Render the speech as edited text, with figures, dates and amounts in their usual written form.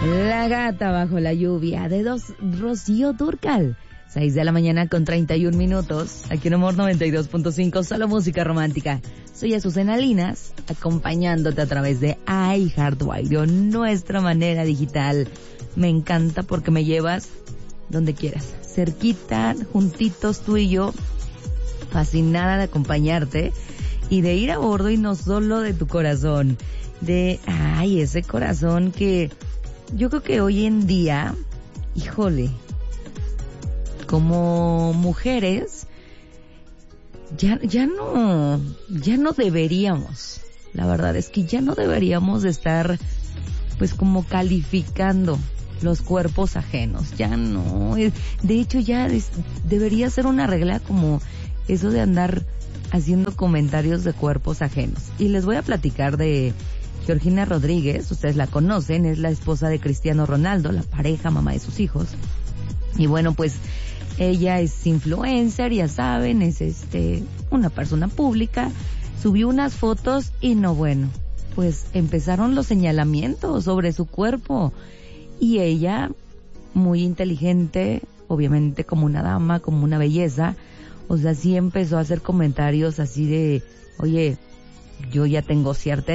La gata bajo la lluvia de Rocío Dúrcal. 6 de la mañana con 31 minutos. Aquí en Amor 92.5, solo música romántica. Soy Azucena Linas, acompañándote a través de iHeartRadio, nuestra manera digital. Me encanta porque me llevas donde quieras, cerquita, juntitos tú y yo, fascinada de acompañarte y de ir a bordo y no solo de tu corazón, ese corazón que yo creo que hoy en día, híjole, como mujeres, ya no deberíamos, la verdad es que ya no deberíamos de estar, pues como calificando los cuerpos ajenos, ya no, de hecho ya debería ser una regla como eso de andar haciendo comentarios de cuerpos ajenos. Y les voy a platicar de Georgina Rodríguez, ustedes la conocen, es la esposa de Cristiano Ronaldo, la pareja, mamá de sus hijos. Y bueno, pues ella es influencer, ya saben, es una persona pública, subió unas fotos y pues empezaron los señalamientos sobre su cuerpo. Y ella, muy inteligente, obviamente como una dama, como una belleza, o sea, sí empezó a hacer comentarios así de, oye, yo ya tengo cierta